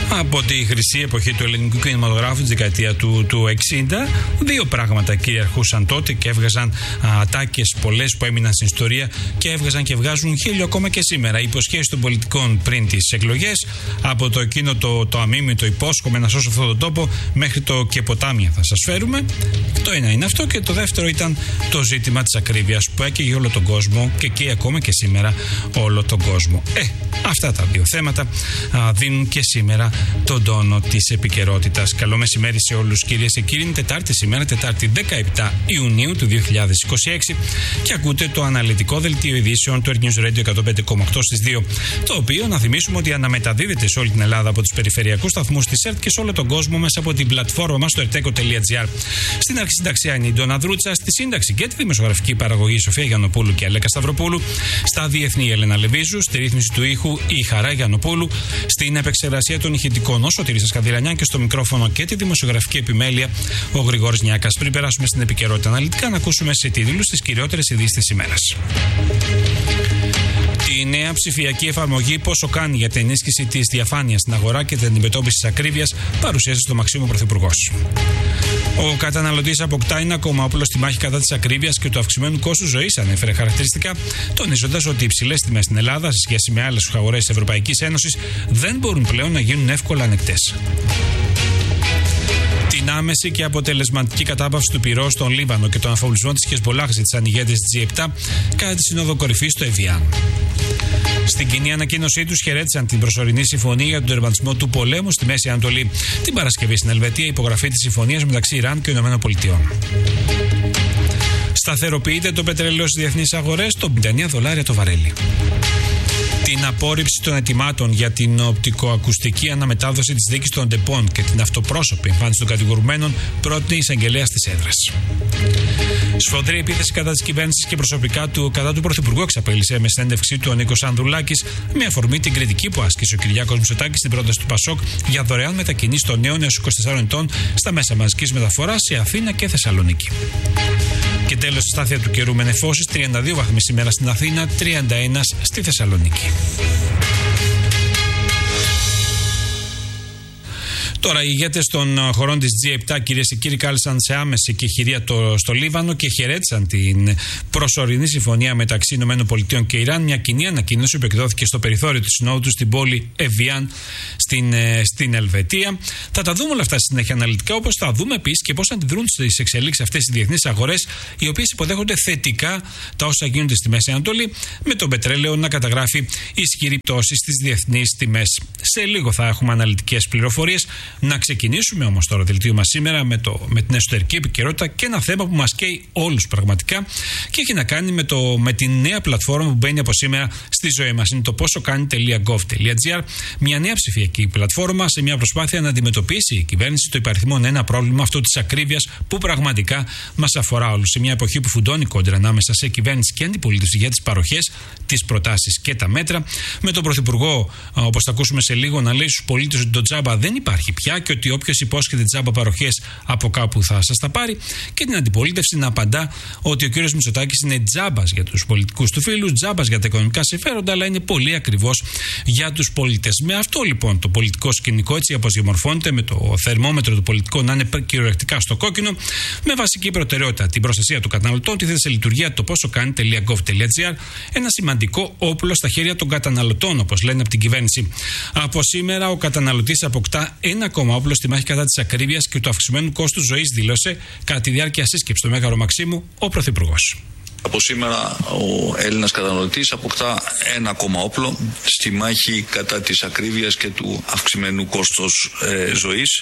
Από τη χρυσή εποχή του ελληνικού κινηματογράφου τη δεκαετία του 60, δύο πράγματα κυριαρχούσαν τότε και έβγαζαν ατάκες πολλές που έμειναν στην ιστορία και έβγαζαν και βγάζουν χίλιο ακόμα και σήμερα. Οι υποσχέσεις των πολιτικών πριν τις εκλογές, από το εκείνο το αμίμητο υπόσχομαι να σώσω αυτόν τον τόπο, μέχρι το και ποτάμια θα σας φέρουμε. Το ένα είναι αυτό, και το δεύτερο ήταν το ζήτημα της ακρίβειας που έκαιγε όλο τον κόσμο και καίει ακόμα και σήμερα όλο τον κόσμο. Αυτά τα δύο θέματα δίνουν και σήμερα τον τόνο της επικαιρότητας. Καλό μεσημέρι σε όλους, κυρίες και κύριοι. Είναι Τετάρτη σήμερα, Τετάρτη 17 Ιουνίου του 2026, και ακούτε το αναλυτικό δελτίο ειδήσεων του Earth News Radio 105,8 στις 2, το οποίο, να θυμίσουμε, ότι αναμεταδίδεται σε όλη την Ελλάδα από τους περιφερειακούς σταθμούς της ΕΡΤ και σε όλο τον κόσμο μέσα από την πλατφόρμα μας στο erteco.gr. Στην αρχισυνταξία είναι η Ντόνα Δρούτσα, στη σύνταξη και τη δημοσιογραφική παραγωγή η Σοφία Γιαννοπούλου και Αλέκα Σταυροπούλου, στα διεθνή η Έλενα Λεβίζου, στη ρύθμιση του ήχου η Χαρά Γιαννοπούλου, στην επεξεργασία των ηχητικών ο Σωτήρης Καδηλανιάν και στο μικρόφωνο και τη δημοσιογραφική επιμέλεια ο Γρηγόρης Νιάκας. Πριν περάσουμε στην επικαιρότητα αναλυτικά, να ακούσουμε σε τίτλους τις κυριότερες ειδήσεις της ημέρας. Η νέα ψηφιακή εφαρμογή πόσο κάνει για την ενίσχυση της διαφάνειας στην αγορά και την αντιμετώπιση της ακρίβειας, παρουσίασε στο Μαξίμου Πρωθυπουργός. Ο καταναλωτής αποκτά ένα ακόμα όπλο στη μάχη κατά της ακρίβειας και του αυξημένου κόστους ζωής, ανέφερε χαρακτηριστικά, τονίζοντας ότι οι υψηλές τιμές στην Ελλάδα σε σχέση με άλλες αγορές της Ευρωπαϊκής Ένωσης δεν μπορούν πλέον να γίνουν εύκολα ανεκτές. Την άμεση και αποτελεσματική κατάπαυση του πυρός στον Λίβανο και τον αφοπλισμό της Χεσμπολάχ της ανηγέτης της G7 κατά τη Σύνοδο Κορυφής στο Εβιάν. Στην κοινή ανακοίνωσή τους χαιρέτησαν την προσωρινή συμφωνία για τον τερματισμό του πολέμου στη Μέση Ανατολή. Την Παρασκευή στην Ελβετία, υπογραφή της συμφωνίας μεταξύ Ιράν και ΗΠΑ. Σταθεροποιείται το πετρέλαιο στις διεθνείς αγορές, το $59 το βαρέλι. Την απόρριψη των αιτημάτων για την οπτικοακουστική αναμετάδοση της δίκης των ΤΕΠΟΝ και την αυτοπρόσωπη εμφάνιση των κατηγορουμένων πρότεινε η εισαγγελέα της έδρας. Σφοδρή επίθεση κατά της κυβέρνησης και προσωπικά του κατά του Πρωθυπουργού εξαπέλυσε με συνέντευξή του ο Νίκος Ανδρουλάκης, με αφορμή την κριτική που άσκησε ο Κυριάκος Μητσοτάκης στην πρόταση του ΠΑΣΟΚ για δωρεάν μετακινήσεις των νέων έως 24 ετών στα μέσα μαζικής μεταφοράς σε Αθήνα και Θεσσαλονίκη. Και τέλος, στη στάθεια του καιρού με νεφώσεις, 32 βαθμοί σήμερα στην Αθήνα, 31 στη Θεσσαλονίκη. Τώρα, οι ηγέτες των χωρών της G7, κυρίες και κύριοι, κάλεσαν σε άμεση κεχηρία στο Λίβανο και χαιρέτησαν την προσωρινή συμφωνία μεταξύ ΗΠΑ και Ιράν. Μια κοινή ανακοίνωση που εκδόθηκε στο περιθώριο του συνόδου του στην πόλη Εβιάν στην Ελβετία. Θα τα δούμε όλα αυτά στη συνέχεια αναλυτικά, όπως θα δούμε επίσης και πώς αντιδρούν στις εξελίξεις αυτές οι διεθνείς αγορές, οι οποίες υποδέχονται θετικά τα όσα γίνονται στη Μέση Ανατολή, με το πετρέλαιο να καταγράφει ισχυρή πτώση στις διεθνείς τιμές. Σε λίγο θα έχουμε αναλυτικές πληροφορίες. Να ξεκινήσουμε όμως το δελτίο μας σήμερα με την εσωτερική επικαιρότητα και ένα θέμα που μας καίει όλους πραγματικά και έχει να κάνει με τη νέα πλατφόρμα που μπαίνει από σήμερα στη ζωή μας. Είναι το πόσο κάνει.gov.gr, μια νέα ψηφιακή πλατφόρμα σε μια προσπάθεια να αντιμετωπίσει η κυβέρνηση το υπαριθμόν ένα πρόβλημα αυτό της ακρίβειας που πραγματικά μας αφορά όλους. Σε μια εποχή που φουντώνει κόντρα ανάμεσα σε κυβέρνηση και αντιπολίτευση για τις παροχές, τις προτάσεις και τα μέτρα, με τον Πρωθυπουργό, όπως θα ακούσουμε σε λίγο, να λέει στους πολίτες ότι το τζάμπα δεν υπάρχει πια και ότι όποιος υπόσχεται τζάμπα παροχές από κάπου θα σας τα πάρει, και την αντιπολίτευση να απαντά ότι ο κύριος Μητσοτάκης είναι τζάμπας για τους πολιτικούς του φίλους, τζάμπας για τα οικονομικά συμφέροντα, αλλά είναι πολύ ακριβώς για τους πολίτες. Με αυτό λοιπόν το πολιτικό σκηνικό, έτσι όπως διαμορφώνεται, με το θερμόμετρο του πολιτικού να είναι κυριολεκτικά στο κόκκινο, με βασική προτεραιότητα την προστασία του καταναλωτών, τη θέση σε λειτουργία το πόσο κάνει.gov.gr, ένα σημαντικό όπλο στα χέρια των καταναλωτών, όπως λένε από την κυβέρνηση. Από σήμερα ο καταναλωτής αποκτά ένα ακόμα όπλο στη μάχη κατά της ακρίβειας και του αυξημένου κόστου ζωής, δήλωσε κατά τη διάρκεια σύσκεψης στο Μέγαρο Μαξίμου ο Πρωθυπουργός. Από σήμερα ο Έλληνας καταναλωτής αποκτά ένα ακόμα όπλο στη μάχη κατά της ακρίβειας και του αυξημένου κόστους ζωής.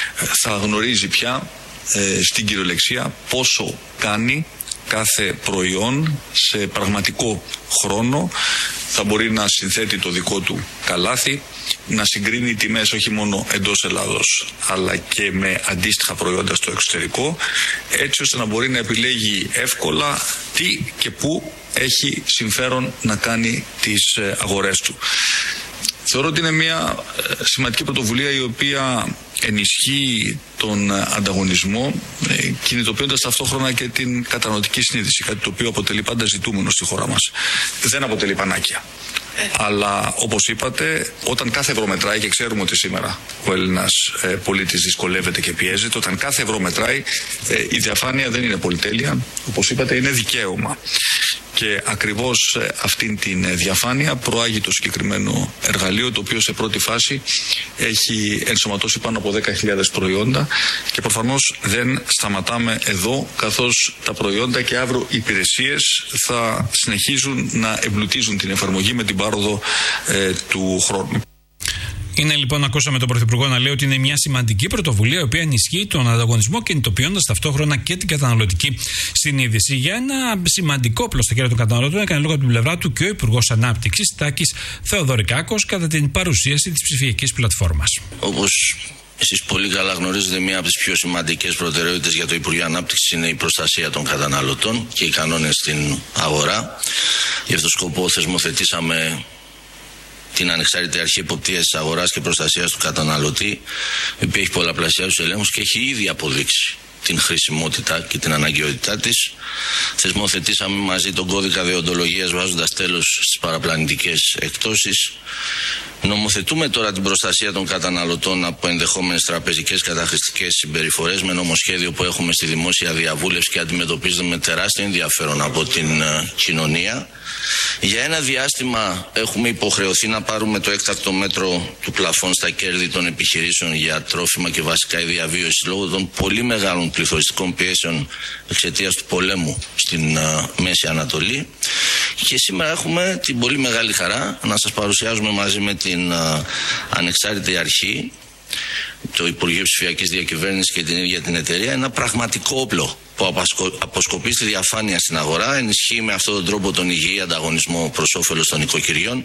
Θα γνωρίζει πια στην κυριολεξία πόσο κάνει κάθε προϊόν σε πραγματικό χρόνο. Θα μπορεί να συνθέτει το δικό του καλάθι, να συγκρίνει τιμές όχι μόνο εντός Ελλάδος αλλά και με αντίστοιχα προϊόντα στο εξωτερικό, έτσι ώστε να μπορεί να επιλέγει εύκολα τι και πού έχει συμφέρον να κάνει τις αγορές του. Θεωρώ ότι είναι μια σημαντική πρωτοβουλία η οποία ενισχύει τον ανταγωνισμό, κινητοποιώντας ταυτόχρονα και την καταναλωτική συνείδηση, κάτι το οποίο αποτελεί πάντα ζητούμενο στη χώρα μας. Δεν αποτελεί πανάκια. Αλλά όπως είπατε, όταν κάθε ευρώ μετράει, και ξέρουμε ότι σήμερα ο Έλληνας πολίτης δυσκολεύεται και πιέζεται, όταν κάθε ευρώ μετράει, η διαφάνεια δεν είναι πολυτέλεια, όπως είπατε, είναι δικαίωμα. Και ακριβώς αυτήν την διαφάνεια προάγει το συγκεκριμένο εργαλείο, το οποίο σε πρώτη φάση έχει ενσωματώσει πάνω από 10.000 προϊόντα και προφανώς δεν σταματάμε εδώ, καθώς τα προϊόντα και αύριο οι υπηρεσίες θα συνεχίζουν να εμπλουτίζουν την εφαρμογή με την πάροδο του χρόνου. Είναι λοιπόν, ακούσαμε τον Πρωθυπουργό να λέει ότι είναι μια σημαντική πρωτοβουλία η οποία ενισχύει τον ανταγωνισμό, κινητοποιώντας ταυτόχρονα και την καταναλωτική συνείδηση. Για ένα σημαντικό όπλο στα χέρια των καταναλωτών έκανε λόγο από την πλευρά του και ο Υπουργός Ανάπτυξης Τάκης Θεοδωρικάκος κατά την παρουσίαση της ψηφιακής πλατφόρμας. Όπως εσείς πολύ καλά γνωρίζετε, μία από τις πιο σημαντικές προτεραιότητες για το Υπουργείο Ανάπτυξης είναι η προστασία των καταναλωτών και οι κανόνες στην αγορά. Γι' αυτό σκοπό θεσμοθετήσαμε την Ανεξάρτητη Αρχή Εποπτείας της Αγοράς και Προστασίας του Καταναλωτή, η οποία έχει πολλαπλασιάσει τους ελέγχους και έχει ήδη αποδείξει την χρησιμότητα και την αναγκαιότητά της. Θεσμοθετήσαμε μαζί τον κώδικα δεοντολογίας, βάζοντας τέλος στις παραπλανητικές εκπτώσεις. Νομοθετούμε τώρα την προστασία των καταναλωτών από ενδεχόμενες τραπεζικές καταχρηστικές συμπεριφορές με νομοσχέδιο που έχουμε στη δημόσια διαβούλευση και αντιμετωπίζεται με τεράστιο ενδιαφέρον από την κοινωνία. Για ένα διάστημα έχουμε υποχρεωθεί να πάρουμε το έκτακτο μέτρο του πλαφών στα κέρδη των επιχειρήσεων για τρόφιμα και βασικά η διαβίωση λόγω των πολύ μεγάλων πληθωριστικών πιέσεων εξαιτίας του πολέμου στην Μέση Ανατολή. Και σήμερα έχουμε την πολύ μεγάλη χαρά να σας παρουσιάζουμε μαζί με την Ανεξάρτητη Αρχή, το Υπουργείο Ψηφιακής Διακυβέρνησης και την ίδια την εταιρεία, ένα πραγματικό όπλο που αποσκοπεί στη διαφάνεια στην αγορά, ενισχύει με αυτόν τον τρόπο τον υγιή ανταγωνισμό προς όφελος των οικοκυριών.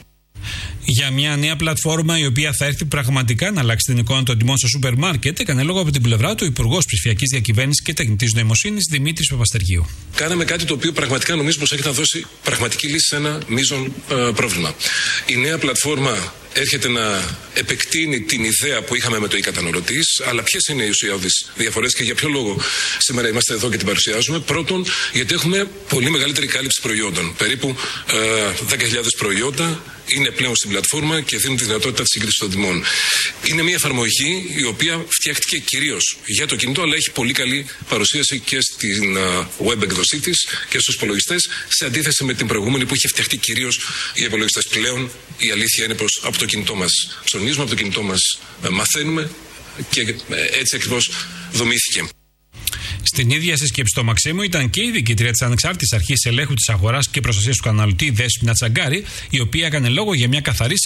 Για μια νέα πλατφόρμα η οποία θα έρθει πραγματικά να αλλάξει την εικόνα των τιμών στο σούπερ μάρκετ, έκανε λόγο από την πλευρά του Υπουργός Ψηφιακής Διακυβέρνησης και Τεχνητής Νοημοσύνης Δημήτρης Παπαστεργίου. Κάναμε κάτι το οποίο πραγματικά νομίζω πως έχει να δώσει πραγματική λύση σε ένα μείζον πρόβλημα. Η νέα πλατφόρμα έρχεται να επεκτείνει την ιδέα που είχαμε με το e-καταναλωτής, αλλά ποιες είναι οι ουσιώδεις διαφορές και για ποιο λόγο σήμερα είμαστε εδώ και την παρουσιάζουμε. Πρώτον, γιατί έχουμε πολύ μεγαλύτερη κάλυψη προϊόντων. Περίπου 10.000 προϊόντα είναι πλέον στην πλατφόρμα και δίνουν τη δυνατότητα της σύγκρισης των τιμών. Είναι μια εφαρμογή η οποία φτιάχτηκε κυρίως για το κινητό, αλλά έχει πολύ καλή παρουσίαση και στην web εκδοσή της και στους υπολογιστές, σε αντίθεση με την προηγούμενη που είχε φτιαχτεί κυρίως για υπολογιστές. Πλέον η αλήθεια είναι πως από το κινητό μας ψωνίζουμε, από το κινητό μας μαθαίνουμε και έτσι ακριβώς δομήθηκε. Στην ίδια συσκέψη στο Μαξίμου ήταν και η διοικήτρια της Ανεξάρτητης Αρχής Ελέγχου της Αγοράς και Προστασίας του Καταναλωτή, Δέσποινα Τσαγκάρη, η οποία έκανε λόγο για μια καθαρή